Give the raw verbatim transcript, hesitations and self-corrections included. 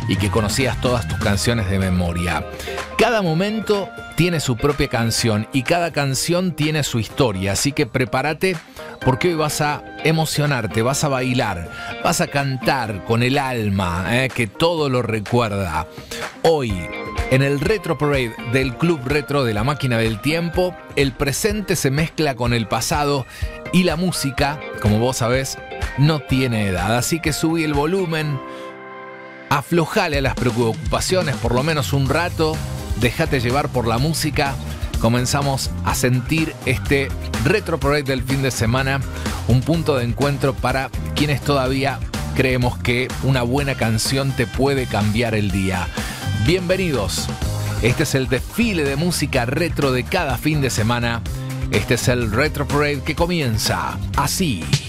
y que conocías todas tus canciones de memoria. Cada momento tiene su propia canción y cada canción tiene su historia, así que prepárate porque hoy vas a emocionarte, vas a bailar, vas a cantar con el alma, eh, que todo lo recuerda. Hoy, en el Retro Parade del Club Retro de la Máquina del Tiempo, el presente se mezcla con el pasado y la música, como vos sabés, no tiene edad. Así que subí el volumen, aflojale a las preocupaciones por lo menos un rato, déjate llevar por la música. Comenzamos a sentir este Retro Parade del fin de semana, un punto de encuentro para quienes todavía creemos que una buena canción te puede cambiar el día. Bienvenidos. Este es el desfile de música retro de cada fin de semana. Este es el Retro Parade que comienza así.